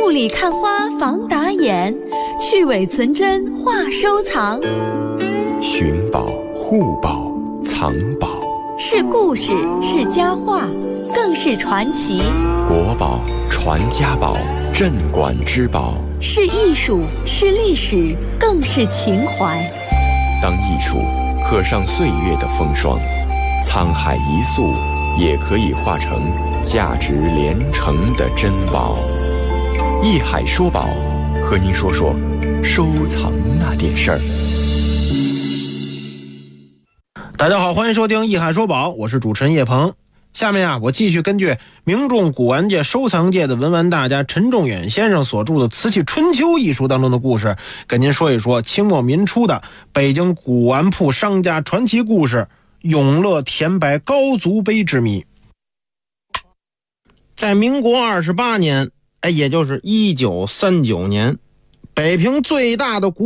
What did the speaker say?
雾里看花防打眼，去伪存真话收藏。 寻宝、护宝、藏宝， 是故事，是佳话，更是传奇。 国宝、传家宝、镇馆之宝， 是艺术，是历史，更是情怀。 当艺术刻上岁月的风霜，沧海一粟也可以化成价值连城的珍宝。艺海说宝，和您说说收藏那点事儿。 大家好，欢迎收听艺海说宝，我是主持人叶鹏。下面我继续根据名众古玩界、收藏界的文玩大家陈仲远先生所著的《瓷器春秋》一书当中的故事，跟您说一说清末民初的北京古玩铺商家传奇故事——永乐田白高足杯之谜。在民国28年，也就是1939年，北平最大的古